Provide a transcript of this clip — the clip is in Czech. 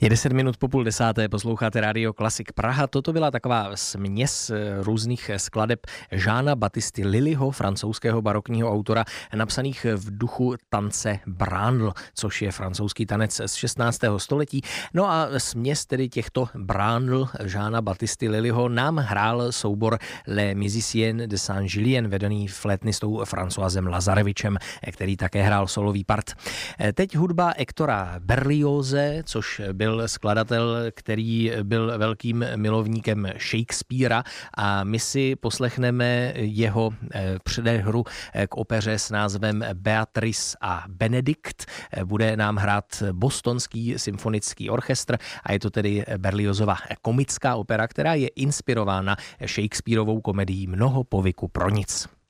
Je 10 minut po 9:30, posloucháte Rádio Klasik Praha. Toto byla taková směs různých skladeb Jeana Baptisty Lullyho, francouzského barokního autora, napsaných v duchu tance Brandl, což je francouzský tanec z 16. století. No a směs tedy těchto Brandl Jeana Baptisty Lullyho nám hrál soubor Les Musiciens de Saint-Julien, vedený flétnistou Françoisem Lazarevičem, který také hrál solový part. Teď hudba Hectora Berlioze, což byl skladatel, který byl velkým milovníkem Shakespearea, a my si poslechneme jeho předehru k opeře s názvem Beatrice a Benedikt. Bude nám hrát Bostonský symfonický orchestr a je to tedy Berliozova komická opera, která je inspirována Shakespearovou komedií Mnoho povyku pro nic.